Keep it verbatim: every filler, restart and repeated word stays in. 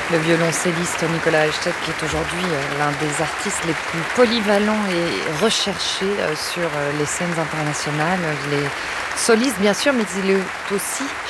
Le violoncelliste Nicolas Heistedt qui est aujourd'hui, heu, l'un des artistes les plus polyvalents et recherchés, heu, sur, heu, les scènes internationales. Il est soliste bien sûr, mais il est aussi